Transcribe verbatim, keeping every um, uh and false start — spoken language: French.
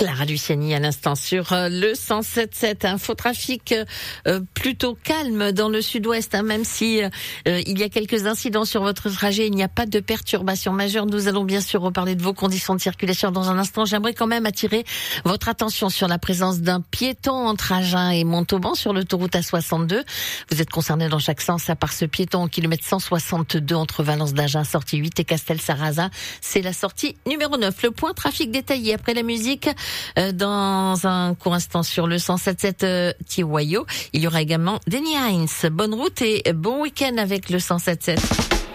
Clara Luciani à l'instant sur le cent sept sept. Infotrafic euh, plutôt calme dans le sud-ouest, hein, même si euh, il y a quelques incidents sur votre trajet, il n'y a pas de perturbations majeures. Nous allons bien sûr reparler de vos conditions de circulation dans un instant. J'aimerais quand même attirer votre attention sur la présence d'un piéton entre Agen et Montauban sur l'autoroute A soixante-deux. Vous êtes concerné dans chaque sens à part ce piéton au kilomètre cent soixante-deux entre Valence d'Agen, sortie huit, et Castel-Sarrazin. C'est la sortie numéro neuf. Le point trafic détaillé après la musique. Euh, dans un court instant sur le cent sept sept euh, Tiwayo. Il y aura également Denny Hines. Bonne route et bon week-end avec le cent sept sept.